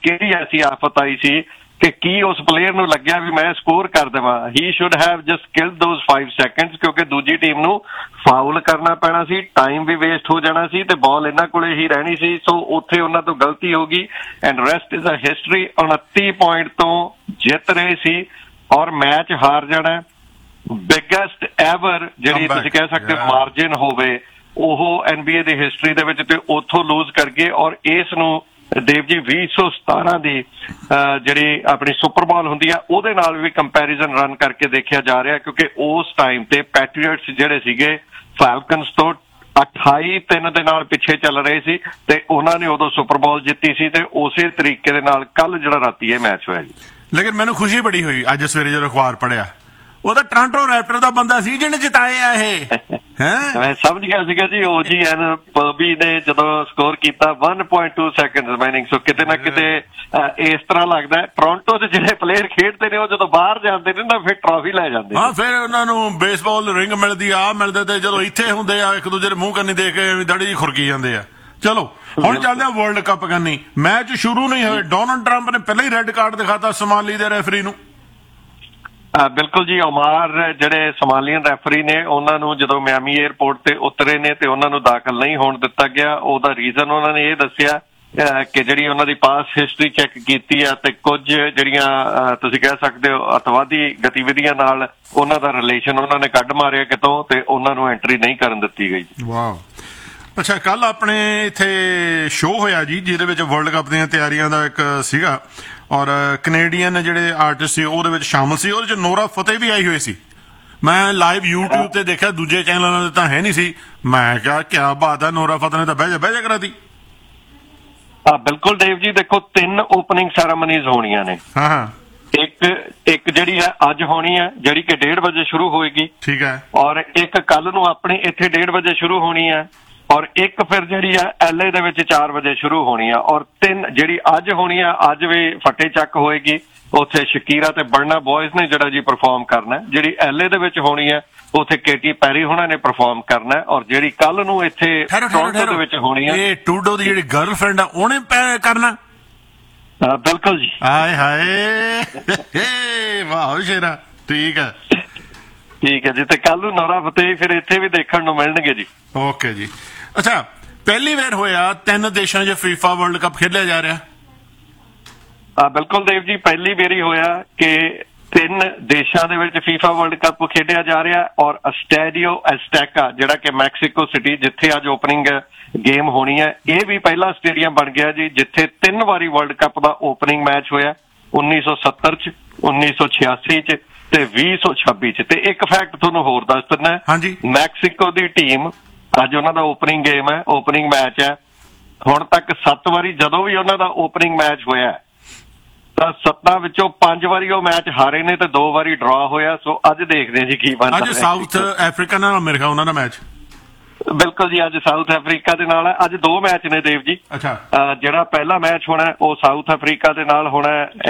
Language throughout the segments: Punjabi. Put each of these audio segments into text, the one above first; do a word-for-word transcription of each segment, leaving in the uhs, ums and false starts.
ਕਿਹੜੀ ਐਸੀ ਆਫਤ ਆਈ ਸੀ ਕਿ ਕੀ ਉਸ ਪਲੇਅਰ ਨੂੰ ਲੱਗਿਆ ਵੀ ਮੈਂ ਸਕੋਰ ਕਰ ਦੇਵਾਂ। ਹੀ should have just killed those five seconds, ਕਿਉਂਕਿ ਦੂਜੀ ਟੀਮ ਨੂੰ ਫਾਉਲ ਕਰਨਾ ਪੈਣਾ ਸੀ, ਟਾਈਮ ਵੀ ਵੇਸਟ ਹੋ ਜਾਣਾ ਸੀ ਤੇ ਬਾਲ ਇਹਨਾਂ ਕੋਲੇ ਹੀ ਰਹਿਣੀ ਸੀ। ਸੋ ਉੱਥੇ ਉਹਨਾਂ ਤੋਂ ਗਲਤੀ ਹੋ ਗਈ and rest is a history. ਉਨੱਤੀ ਪੁਆਇੰਟ ਤੋਂ ਜਿੱਤ ਰਹੇ ਸੀ ਔਰ ਮੈਚ ਹਾਰ ਜਾਣਾ। ਬਿਗੈਸਟ ਐਵਰ ਜਿਹੜੀ ਤੁਸੀਂ ਕਹਿ ਸਕਦੇ ਮਾਰਜਿਨ ਹੋਵੇ ਉਹ N B A the history ਦੇ ਵਿੱਚ, ਤੇ ਉੱਥੋਂ ਲੂਜ਼ ਕਰ ਗਏ। ਔਰ ਇਸ ਨੂੰ ਦੇਵ ਜੀ ਵੀਹ ਸੌ ਸਤਾਰਾਂ ਦੀ ਜਿਹੜੀ ਆਪਣੀ ਸੁਪਰ ਬਾਲ ਹੁੰਦੀ ਆ ਉਹਦੇ ਨਾਲ ਵੀ ਕੰਪੈਰੀਜ਼ਨ ਰਨ ਕਰਕੇ ਦੇਖਿਆ ਜਾ ਰਿਹਾ, ਕਿਉਂਕਿ ਉਸ ਟਾਈਮ ਤੇ ਪੈਟਰੀਅਟਸ ਜਿਹੜੇ ਸੀਗੇ ਫੈਲਕਨਸ ਤੋਂ ਅਠਾਈ ਤਿੰਨ ਦੇ ਨਾਲ ਪਿੱਛੇ ਚੱਲ ਰਹੇ ਸੀ ਤੇ ਉਹਨਾਂ ਨੇ ਉਦੋਂ ਸੁਪਰ ਬਾਲ ਜਿੱਤੀ ਸੀ। ਤੇ ਉਸੇ ਤਰੀਕੇ ਦੇ ਨਾਲ ਕੱਲ ਜਿਹੜਾ ਰਾਤੀ ਇਹ ਮੈਚ ਹੋਇਆ ਜੀ। ਲੇਕਿਨ ਮੈਨੂੰ ਖੁਸ਼ੀ ਬੜੀ ਹੋਈ ਅੱਜ ਸਵੇਰੇ ਜਦੋਂ ਅਖਬਾਰ ਪੜ੍ਹਿਆ, ਉਹ ਤਾਂ ਟੋਰਾਂਟੋ ਰੈਪਟਰ ਦਾ ਬੰਦਾ ਸੀ ਜਿਹਨੇ ਜਿਤਾਏ ਆ ਇਹ। ਮੈਂ ਸਮਝ ਗਿਆ ਸੀਗਾ ਜੀ ਓ ਜੀ ਐਨ ਪਰਬੀ ਨੇ ਜਦੋਂ ਸਕੋਰ ਕੀਤਾ one point two seconds remaining। ਸੋ ਕਿਤੇ ਨਾ ਕਿਤੇ ਇਸ ਤਰ੍ਹਾਂ ਲੱਗਦਾ ਟੋਰਾਂਟੋ ਦੇ ਜਿਹੜੇ ਪਲੇਅਰ ਖੇਡਦੇ ਨੇ ਉਹ ਜਦੋਂ ਬਾਹਰ ਜਾਂਦੇ ਨੇ ਨਾ ਫਿਰ ਟਰਾਫੀ ਲੈ ਜਾਂਦੇ। ਹਾਂ, ਫਿਰ ਉਹਨਾਂ ਨੂੰ ਬੇਸਬਾਲ ਰਿੰਗ ਮਿਲਦੀ ਆ ਮਿਲਦੇ ਤੇ ਜਦੋਂ ਇੱਥੇ ਹੁੰਦੇ ਆ ਇੱਕ ਦੂਜੇ ਦੇ ਮੂੰਹ ਕੰਨੀ ਦੇਖ ਕੇ ਦਾੜੀ ਜੀ ਖੁਰਕੀ ਜਾਂਦੇ ਆ। ਚਲੋ ਹੁਣ ਚੱਲਦੇ ਆ ਵਰਲਡ ਕੱਪ ਕੰਨੀ। ਮੈਚ ਸ਼ੁਰੂ ਨਹੀਂ ਹੋਏ, ਡੋਨਾਲਡ ਟਰੰਪ ਨੇ ਪਹਿਲਾਂ ਹੀ ਰੈੱਡ ਕਾਰਡ ਦਿਖਾਤਾ ਸੋਮਾਲੀ ਦੇ ਰੈਫਰੀ ਨੂੰ। ਬਿਲਕੁਲ ਜੀ, ਓਮਾਰ ਜਿਹੜੇ ਸੋਮਾਲੀਅਨ ਰੈਫਰੀ ਨੇ ਉਹਨਾਂ ਨੂੰ ਜਦੋਂ ਮਿਆਮੀ ਏਅਰਪੋਰਟ ਤੇ ਉਤਰੇ ਨੇ ਤੇ ਉਹਨਾਂ ਨੂੰ ਦਾਖਲ ਨਹੀਂ ਹੋਣ ਦਿੱਤਾ ਗਿਆ। ਉਹਦਾ ਰੀਜ਼ਨ ਉਹਨਾਂ ਨੇ ਇਹ ਦੱਸਿਆ ਕਿ ਜਿਹੜੀ ਉਹਨਾਂ ਦੀ ਪਾਸ ਹਿਸਟਰੀ ਚੈੱਕ ਕੀਤੀ ਆ ਤੇ ਕੁਝ ਜਿਹੜੀਆਂ ਤੁਸੀਂ ਕਹਿ ਸਕਦੇ ਹੋ ਅਤਵਾਦੀ ਗਤੀਵਿਧੀਆਂ ਨਾਲ ਉਹਨਾਂ ਦਾ ਰਿਲੇਸ਼ਨ ਉਹਨਾਂ ਨੇ ਕੱਢ ਮਾਰਿਆ ਕਿਤੋਂ ਤੇ ਉਹਨਾਂ ਨੂੰ ਐਂਟਰੀ ਨਹੀਂ ਕਰਨ ਦਿੱਤੀ ਗਈ। ਵਾਹ, ਅੱਛਾ। ਕੱਲ ਆਪਣੇ ਇੱਥੇ ਸ਼ੋਅ ਹੋਇਆ ਜੀ ਜਿਹਦੇ ਵਿੱਚ ਵਰਲਡ ਕੱਪ ਦੀਆਂ ਤਿਆਰੀਆਂ ਦਾ ਇੱਕ ਸੀਗਾ ਔਰ ਕੈਨੇਡੀਅਨ ਜਿਹੜੇ ਆਰਟਿਸਟ ਸੀ ਉਹਦੇ ਵਿੱਚ ਸ਼ਾਮਲ ਸੀ। ਉਹਦੇ ਚ ਨੋਰਾ ਫਤਿਹ ਵੀ ਆਈ ਹੋਈ ਸੀ। ਮੈਂ ਲਾਈਵ ਯੂਟਿਊਬ ਤੇ ਦੇਖਿਆ, ਦੂਜੇ ਚੈਨਲਾਂ ਤੇ ਤਾਂ ਹੈ ਨਹੀਂ ਸੀ। ਮੈਂ ਕਿਹਾ ਕਿਆ ਬਾਤ ਹੈ, ਨੋਰਾ ਫਤਿਹ ਨੇ ਤਾਂ ਬਹਿ ਜਾ ਬਹਿ ਜਾ ਕਰਾ ਤੀ। ਹਾਂ ਬਿਲਕੁਲ ਦੇਵ ਜੀ, ਦੇਖੋ ਤਿੰਨ ਓਪਨਿੰਗ ਸੈਰਾਮਨੀਜ਼ ਹੋਣੀਆਂ ਨੇ। ਹਾਂ ਹਾਂ, ਇੱਕ ਇੱਕ ਜਿਹੜੀ ਹੈ ਅੱਜ ਹੋਣੀ ਹੈ ਜਿਹੜੀ ਕਿ ਡੇਢ ਵਜੇ ਸ਼ੁਰੂ ਹੋਏਗੀ। ਠੀਕ ਹੈ। ਔਰ ਇੱਕ ਕੱਲ ਨੂੰ ਆਪਣੇ ਇੱਥੇ ਡੇਢ ਵਜੇ ਸ਼ੁਰੂ ਹੋਣੀ ਹੈ ਔਰ ਇੱਕ ਫਿਰ ਜਿਹੜੀ ਆ ਐਲ ਏ ਦੇ ਵਿੱਚ ਚਾਰ ਵਜੇ ਸ਼ੁਰੂ ਹੋਣੀ ਆ। ਔਰ ਤਿੰਨ ਜਿਹੜੀ ਅੱਜ ਹੋਣੀ ਆ ਅੱਜ ਵੀ ਫੱਟੇ ਚੱਕ ਹੋਏਗੀ, ਉੱਥੇ ਸ਼ਕੀਰਾ ਤੇ ਬਰਨਾ ਬॉयਜ਼ ਨੇ ਜਿਹੜਾ ਜੀ ਪਰਫਾਰਮ ਕਰਨਾ। ਜਿਹੜੀ ਐਲ ਏ ਦੇ ਵਿੱਚ ਹੋਣੀ ਆ ਉੱਥੇ ਕੇਟੀ ਪੈਰੀ ਹੋਣਾ ਨੇ ਪਰਫਾਰਮ ਕਰਨਾ। ਔਰ ਜਿਹੜੀ ਕੱਲ ਨੂੰ ਇੱਥੇ ਟੋਰਾਂਟੋ ਦੇ ਵਿੱਚ ਹੋਣੀ ਆ ਇਹ ਟੂਡੋ ਦੀ ਜਿਹੜੀ ਗਰਲਫ੍ਰੈਂਡ ਆ ਉਹਨੇ ਕਰਨਾ। ਬਿਲਕੁਲ ਜੀ। ਹਾਏ ਹਾਏ ਵਾਹ ਸ਼ੇਰਾ, ਠੀਕ ਹੈ ਠੀਕ ਹੈ ਜੀ। ਤੇ ਕੱਲ ਨੂੰ ਨੋਰਾ ਫਤਿਹ ਫਿਰ ਇੱਥੇ ਵੀ ਦੇਖਣ ਨੂੰ ਮਿਲਣਗੇ ਜੀ। ਓਕੇ ਜੀ। ਅੱਛਾ, ਪਹਿਲੀ ਵਾਰ ਹੋਇਆ ਤਿੰਨ ਦੇਸ਼ਾਂ 'ਚ ਫੀਫਾ ਵਰਲਡ ਕੱਪ ਖੇਡਿਆ ਜਾ ਰਿਹਾ। ਹਾਂ ਬਿਲਕੁਲ ਦੇਵ ਜੀ, ਪਹਿਲੀ ਵਾਰੀ ਹੋਇਆ ਕਿ ਤਿੰਨ ਦੇਸ਼ਾਂ ਦੇ ਵਿੱਚ ਫੀਫਾ ਵਰਲਡ ਕੱਪ ਖੇਡਿਆ ਜਾ ਰਿਹਾ। ਔਰ ਸਟੇਡੀਓ ਐਸਟੈਕਾ ਜਿਹੜਾ ਕਿ ਮੈਕਸੀਕੋ ਸਿਟੀ ਜਿੱਥੇ ਅੱਜ ਓਪਨਿੰਗ ਗੇਮ ਹੋਣੀ ਹੈ, ਇਹ ਵੀ ਪਹਿਲਾ ਸਟੇਡੀਅਮ ਬਣ ਗਿਆ ਜੀ ਜਿੱਥੇ ਤਿੰਨ ਵਾਰੀ ਵਰਲਡ ਕੱਪ ਦਾ ਓਪਨਿੰਗ ਮੈਚ ਹੋਇਆ, ਉੱਨੀ ਸੌ ਸੱਤਰ ਚ, ਉੱਨੀ ਸੌ ਛਿਆਸੀ ਚ ਤੇ ਵੀਹ ਸੌ ਛੱਬੀ ਚ। ਤੇ ਇੱਕ ਫੈਕਟ ਤੁਹਾਨੂੰ ਹੋਰ ਦੱਸ ਦਿੰਦਾ, ਮੈਕਸੀਕੋ ਦੀ ਟੀਮ ਅੱਜ ਉਹਨਾਂ ਦਾ ਓਪਨਿੰਗ ਗੇਮ ਹੈ, ਓਪਨਿੰਗ ਮੈਚ ਹੈ। ਹੁਣ ਤੱਕ ਸੱਤ ਵਾਰੀ ਜਦੋਂ ਵੀ ਉਹਨਾਂ ਦਾ ਓਪਨਿੰਗ ਮੈਚ ਹੋਇਆ ਤਾਂ ਸੱਤਾਂ ਵਿੱਚੋਂ ਪੰਜ ਵਾਰੀ ਉਹ ਮੈਚ ਹਾਰੇ ਨੇ ਤੇ ਦੋ ਵਾਰੀ ਡਰਾ ਹੋਇਆ। ਸੋ ਅੱਜ ਦੇਖਦੇ ਜੀ ਕੀ ਬਣਦਾ। ਅੱਜ ਸਾਊਥ ਅਫਰੀਕਾ ਨਾਲ ਮੇਰੇ ਖਿਆਲ ਉਹਨਾਂ ਦਾ ਮੈਚ। ਬਿਲਕੁਲ ਜੀ, ਅੱਜ ਸਾਊਥ ਅਫਰੀਕਾ ਦੇ ਨਾਲ ਹੈ। ਅੱਜ ਦੋ ਮੈਚ ਨੇ ਦੇਵ ਜੀ। ਅੱਛਾ, ਜਿਹੜਾ ਪਹਿਲਾ ਮੈਚ ਹੋਣਾ ਉਹ ਸਾਊਥ ਅਫਰੀਕਾ ਦੇ ਨਾਲ ਹੋਣਾ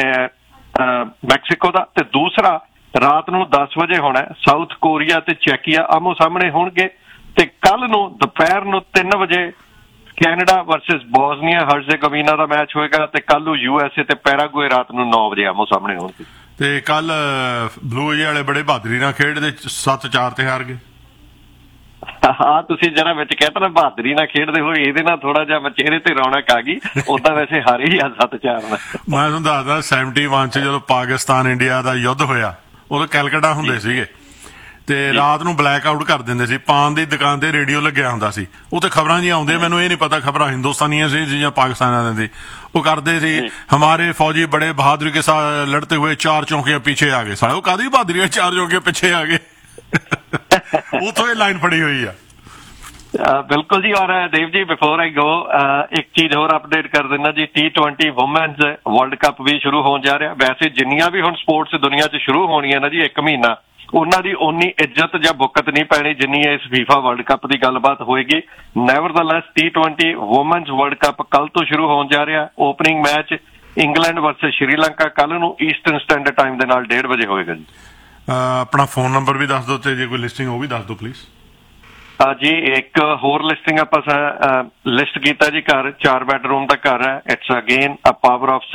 ਮੈਕਸੀਕੋ ਦਾ, ਤੇ ਦੂਸਰਾ ਰਾਤ ਨੂੰ ਦਸ ਵਜੇ ਹੋਣਾ ਸਾਊਥ ਕੋਰੀਆ ਤੇ ਚੈਕੀਆ ਆਮੋ ਸਾਹਮਣੇ ਹੋਣਗੇ। ਤੇ ਕੱਲ ਨੂੰ ਦੁਪਹਿਰ ਨੂੰ ਤਿੰਨ ਵਜੇ ਕੈਨੇਡਾ ਵਰਸਸ ਬੋਸਨੀਆ ਹਰਜ਼ੇਗੋਵੀਨਾ ਦਾ ਮੈਚ ਹੋਏਗਾ। ਤੇ ਕੱਲ ਨੂੰ ਯੂ ਐਸ ਏ ਤੇ ਪੈਰਾਗੁਏ ਰਾਤ ਨੂੰ ਨੌ ਵਜੇ ਆਮੋ ਸਾਹਮਣੇ ਹੋਣਗੇ। ਤੇ ਕੱਲ ਬਲੂ ਜੇ ਵਾਲੇ ਬੜੇ ਬਹਾਦਰੀ ਨਾਲ ਖੇਡਦੇ ਸੱਤ ਚਾਰ ਤੇ ਹਾਰ ਗਏ। ਹਾਂ, ਤੁਸੀਂ ਜਰਾ ਵਿੱਚ ਕਹਿਤਾ ਨਾ ਬਹਾਦਰੀ ਨਾਲ ਖੇਡਦੇ ਹੋਏ, ਇਹਦੇ ਨਾਲ ਥੋੜਾ ਜਿਹਾ ਚਿਹਰੇ ਤੇ ਰੌਣਕ ਆ ਗਈ। ਉਦਾਂ ਵੈਸੇ ਹਾਰੇ ਹੀ ਆ ਸੱਤ ਚਾਰ ਨਾਲ। ਮੈਂ ਤੁਹਾਨੂੰ ਦੱਸਦਾ ਸੈਵਨਟੀ ਵਨ ਚ ਜਦੋਂ ਪਾਕਿਸਤਾਨ ਇੰਡੀਆ ਦਾ ਯੁੱਧ ਹੋਇਆ ਉਦੋਂ ਕੈਲਕਟਾ ਹੁੰਦੇ ਸੀਗੇ ਤੇ ਰਾਤ ਨੂੰ ਬਲੈਕ ਆਊਟ ਕਰ ਦਿੰਦੇ ਸੀ। ਪਾਨ ਦੀ ਦੁਕਾਨ ਤੇ ਰੇਡੀਓ ਲੱਗਿਆ ਹੁੰਦਾ ਸੀ, ਉੱਥੇ ਖਬਰਾਂ ਜੀ ਆਉਂਦੇ, ਮੈਨੂੰ ਇਹ ਨਹੀਂ ਪਤਾ ਖਬਰਾਂ ਹਿੰਦੁਸਤਾਨੀਆਂ ਸੀ ਜਾਂ ਪਾਕਿਸਤਾਨ ਦੀ। ਉਹ ਕਰਦੇ ਸੀ ਹਮਾਰੇ ਫੌਜੀ ਬੜੇ ਬਹਾਦਰੀ ਕੇ ਸਾਥ ਲੜਤੇ ਹੋਏ ਚਾਰ ਚੌਂਕੀਆਂ ਪਿੱਛੇ ਆ ਗਏ। ਸਾਲੇ ਉਹ ਕਾਹਦੀ ਬਹਾਦਰੀ ਹੈ, ਚਾਰ ਚੌਂਕੀਆਂ ਪਿੱਛੇ ਆ ਗਏ। ਉੱਥੋਂ ਇਹ ਲਾਈਨ ਫੜੀ ਹੋਈ ਆ। ਬਿਲਕੁਲ ਜੀ। ਔਰ ਦੇਵ ਜੀ ਬਿਫੋਰ ਆਈ ਗੋ ਇੱਕ ਚੀਜ਼ ਹੋਰ ਅਪਡੇਟ ਕਰ ਦਿੰਦਾ ਜੀ, T twenty women's world cup ਵੀ ਸ਼ੁਰੂ ਹੋਣ ਜਾ ਰਿਹਾ। ਵੈਸੇ ਜਿੰਨੀਆਂ ਵੀ ਹੁਣ ਸਪੋਰਟਸ ਦੁਨੀਆ 'ਚ ਸ਼ੁਰੂ ਹੋਣੀਆਂ ਨਾ ਜੀ ਇੱਕ ਮਹੀਨਾ, ਉਹਨਾਂ ਦੀ ਓਨੀ ਇੱਜ਼ਤ ਜਾਂ ਬੁੱਕਤ ਨਹੀਂ ਪੈਣੀ ਜਿੰਨੀ ਇਸ ਫੀਫਾ ਵਰਲਡ ਕੱਪ ਦੀ ਗੱਲਬਾਤ ਹੋਏਗੀ। ਨੈਵਰਦਲੈਸ T twenty women's world cup ਕੱਲ ਤੋਂ ਸ਼ੁਰੂ ਹੋਣ ਜਾ ਰਿਹਾ। Opening match England versus Sri Lanka ਕੱਲ ਨੂੰ ਈਸਟਰਨ ਸਟੈਂਡਰਡ ਟਾਈਮ ਦੇ ਨਾਲ ਡੇਢ ਵਜੇ ਹੋਏਗਾ ਜੀ। ਆਪਣਾ ਫੋਨ ਨੰਬਰ ਵੀ ਦੱਸ ਦਿਓ ਤੇ ਜੇ ਕੋਈ ਲਿਸਟਿੰਗ ਉਹ ਵੀ ਦੱਸ ਦਿਓ ਪਲੀਜ਼। ਜੀ ਇੱਕ ਹੋਰ ਲਿਸਟਿੰਗ ਆਪਾਂ ਲਿਸਟ ਕੀਤਾ ਜੀ, ਘਰ ਚਾਰ ਬੈਡਰੂਮ ਦਾ ਘਰ ਹੈ। It's again a power of